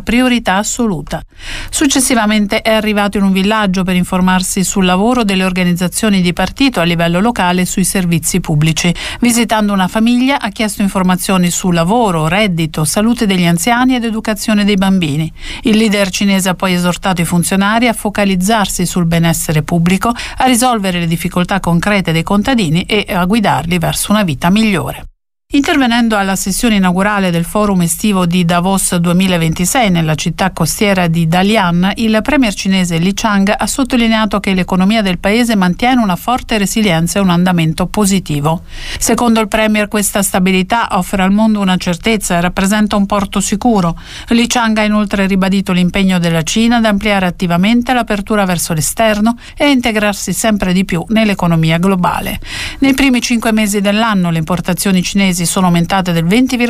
priorità assoluta. Successivamente è arrivato in un villaggio per informarsi sul lavoro delle organizzazioni di partito a livello locale e sui servizi pubblici. Visitando una famiglia ha chiesto informazioni su lavoro, reddito, salute degli anziani ed educazione dei bambini. Il leader cinese ha poi esortato i funzionari a focalizzarsi sul benessere pubblico, a risolvere le difficoltà concrete dei contadini e a guidarli verso una vita migliore. Intervenendo alla sessione inaugurale del forum estivo di Davos 2026 nella città costiera di Dalian, il premier cinese Li Qiang ha sottolineato che l'economia del paese mantiene una forte resilienza e un andamento positivo. Secondo il premier, questa stabilità offre al mondo una certezza e rappresenta un porto sicuro. Li Qiang ha inoltre ribadito l'impegno della Cina ad ampliare attivamente l'apertura verso l'esterno e a integrarsi sempre di più nell'economia globale. Nei primi 5 mesi dell'anno le importazioni cinesi sono aumentate del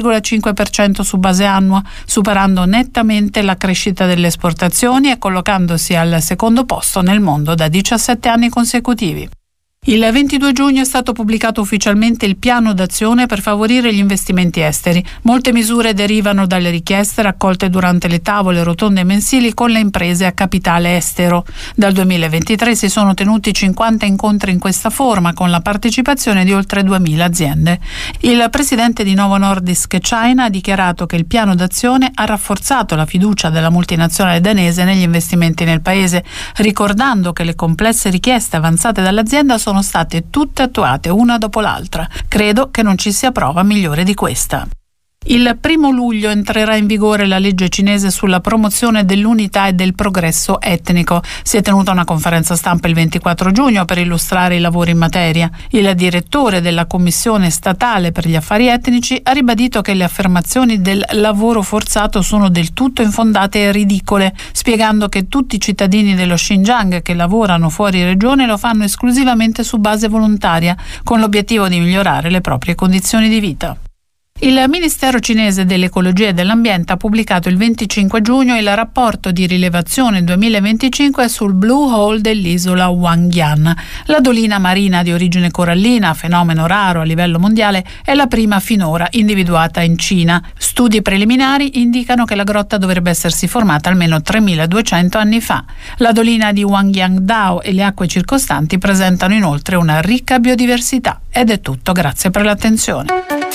20,5% su base annua, superando nettamente la crescita delle esportazioni e collocandosi al secondo posto nel mondo da 17 anni consecutivi. Il 22 giugno è stato pubblicato ufficialmente il piano d'azione per favorire gli investimenti esteri. Molte misure derivano dalle richieste raccolte durante le tavole rotonde mensili con le imprese a capitale estero. Dal 2023 si sono tenuti 50 incontri in questa forma con la partecipazione di oltre 2.000 aziende. Il presidente di Novo Nordisk China ha dichiarato che il piano d'azione ha rafforzato la fiducia della multinazionale danese negli investimenti nel paese, ricordando che le complesse richieste avanzate dall'azienda sono state tutte attuate una dopo l'altra. Credo che non ci sia prova migliore di questa. Il 1 luglio entrerà in vigore la legge cinese sulla promozione dell'unità e del progresso etnico. Si è tenuta una conferenza stampa il 24 giugno per illustrare i lavori in materia. Il direttore della Commissione statale per gli affari etnici ha ribadito che le affermazioni del lavoro forzato sono del tutto infondate e ridicole, spiegando che tutti i cittadini dello Xinjiang che lavorano fuori regione lo fanno esclusivamente su base volontaria, con l'obiettivo di migliorare le proprie condizioni di vita. Il Ministero cinese dell'Ecologia e dell'Ambiente ha pubblicato il 25 giugno il rapporto di rilevazione 2025 sul Blue Hole dell'isola Wangyan. La dolina marina di origine corallina, fenomeno raro a livello mondiale, è la prima finora individuata in Cina. Studi preliminari indicano che la grotta dovrebbe essersi formata almeno 3.200 anni fa. La dolina di Wangyangdao e le acque circostanti presentano inoltre una ricca biodiversità. Ed è tutto, grazie per l'attenzione.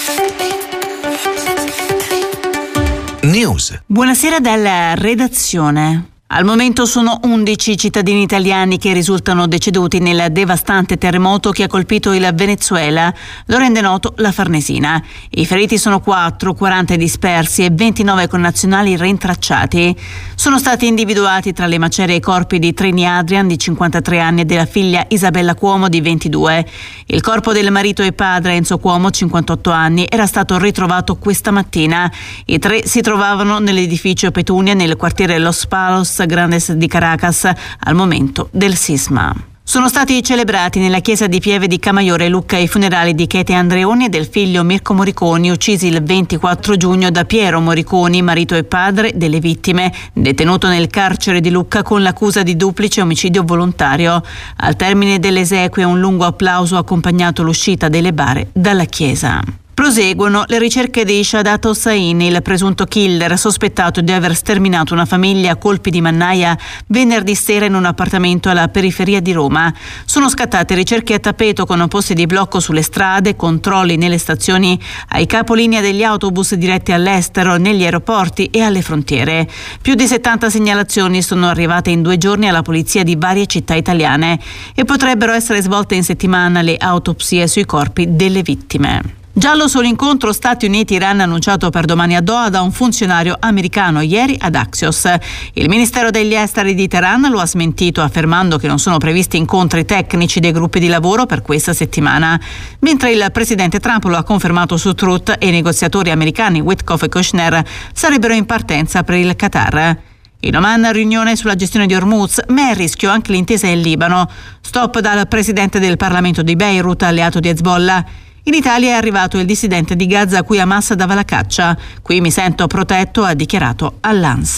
News. Buonasera dalla redazione. Al momento sono 11 cittadini italiani che risultano deceduti nel devastante terremoto che ha colpito il Venezuela, lo rende noto la Farnesina. I feriti sono 4, 40 dispersi e 29 connazionali rintracciati. Sono stati individuati tra le macerie i corpi di Trini Adrian, di 53 anni, e della figlia Isabella Cuomo, di 22. Il corpo del marito e padre Enzo Cuomo, 58 anni, era stato ritrovato questa mattina. I 3 si trovavano nell'edificio Petunia, nel quartiere Los Palos Grandes di Caracas, al momento del sisma. Sono stati celebrati nella chiesa di Pieve di Camaiore Lucca i funerali di Chete Andreoni e del figlio Mirko Moriconi, uccisi il 24 giugno da Piero Moriconi, marito e padre delle vittime, detenuto nel carcere di Lucca con l'accusa di duplice omicidio volontario. Al termine delle esequie un lungo applauso ha accompagnato l'uscita delle bare dalla chiesa. Proseguono le ricerche di Shadat Hossain, il presunto killer sospettato di aver sterminato una famiglia a colpi di mannaia venerdì sera in un appartamento alla periferia di Roma. Sono scattate ricerche a tappeto con posti di blocco sulle strade, controlli nelle stazioni, ai capolinea degli autobus diretti all'estero, negli aeroporti e alle frontiere. Più di 70 segnalazioni sono arrivate in 2 giorni alla polizia di varie città italiane e potrebbero essere svolte in settimana le autopsie sui corpi delle vittime. Giallo sull'incontro Stati Uniti-Iran annunciato per domani a Doha da un funzionario americano ieri ad Axios. Il Ministero degli Esteri di Teheran lo ha smentito affermando che non sono previsti incontri tecnici dei gruppi di lavoro per questa settimana, mentre il presidente Trump lo ha confermato su Truth e i negoziatori americani Witkoff e Kushner sarebbero in partenza per il Qatar. In Oman riunione sulla gestione di Hormuz, ma è a rischio anche l'intesa in Libano. Stop dal presidente del Parlamento di Beirut, alleato di Hezbollah. In Italia è arrivato il dissidente di Gaza a cui Hamas dava la caccia. Qui mi sento protetto, ha dichiarato all'ANSA.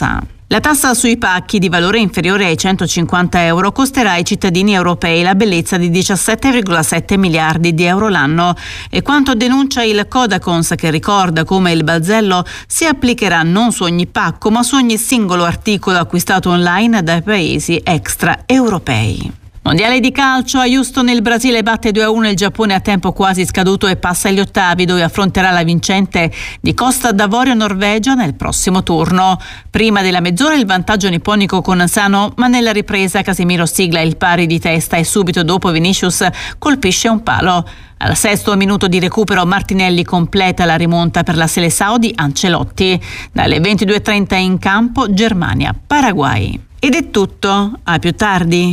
La tassa sui pacchi di valore inferiore ai 150 euro costerà ai cittadini europei la bellezza di 17,7 miliardi di euro l'anno, e quanto denuncia il Codacons, che ricorda come il balzello si applicherà non su ogni pacco ma su ogni singolo articolo acquistato online dai paesi extraeuropei. Mondiale di calcio, a Houston il Brasile batte 2-1 il Giappone a tempo quasi scaduto e passa agli ottavi, dove affronterà la vincente di Costa d'Avorio Norvegia nel prossimo turno. Prima della mezz'ora il vantaggio nipponico con Sano, ma nella ripresa Casemiro sigla il pari di testa e subito dopo Vinicius colpisce un palo. Al 6° minuto di recupero Martinelli completa la rimonta per la Seleção di Ancelotti. Dalle 22:30 in campo Germania-Paraguay. Ed è tutto, a più tardi.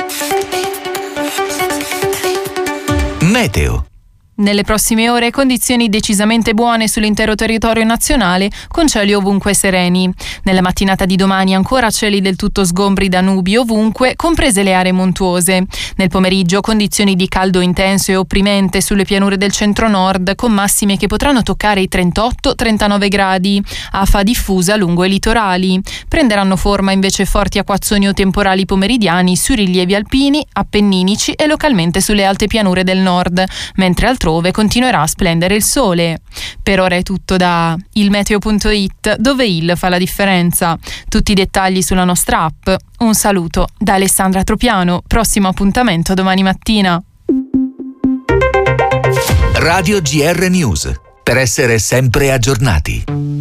Meteo. Nelle prossime ore condizioni decisamente buone sull'intero territorio nazionale, con cieli ovunque sereni. Nella mattinata di domani ancora cieli del tutto sgombri da nubi ovunque, comprese le aree montuose. Nel pomeriggio condizioni di caldo intenso e opprimente sulle pianure del centro-nord, con massime che potranno toccare i 38-39 gradi, afa diffusa lungo i litorali. Prenderanno forma invece forti acquazzoni o temporali pomeridiani sui rilievi alpini, appenninici e localmente sulle alte pianure del nord, mentre altrove continuerà a splendere il sole. Per ora è tutto da ilmeteo.it, dove il fa la differenza. Tutti i dettagli sulla nostra app. Un saluto da Alessandra Tropiano. Prossimo appuntamento domani mattina. Radio GR News, per essere sempre aggiornati.